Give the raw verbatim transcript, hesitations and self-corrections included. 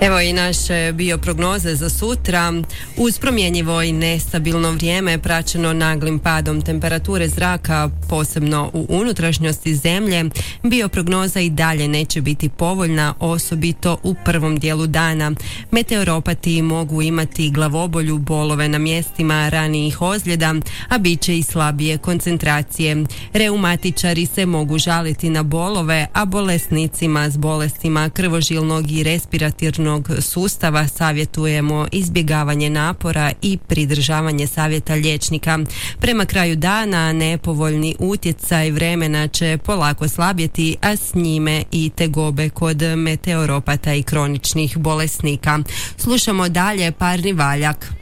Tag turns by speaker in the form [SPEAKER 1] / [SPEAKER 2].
[SPEAKER 1] Evo i naše bioprognoze za sutra. Uz promjenjivo i nestabilno vrijeme praćeno naglim padom temperature zraka, posebno u unutrašnjosti zemlje, bioprognoza i dalje neće biti povoljna, osobito u prvom dijelu dana. Meteoropati mogu imati glavobolju, bolove na mjestima ranijih ozljeda, a bit će i slabije koncentracije. Reumatičari se mogu žaliti na bolove, a bolesnicima s bolestima krvožilnog i respiratornog sustava savjetujemo izbjegavanje napora i pridržavanje savjeta liječnika. Prema kraju dana nepovoljni utjecaj vremena će polako slabjeti, a s njime i tegobe kod meteoropata i kroničnih bolesnika. Slušamo dalje Parni valjak.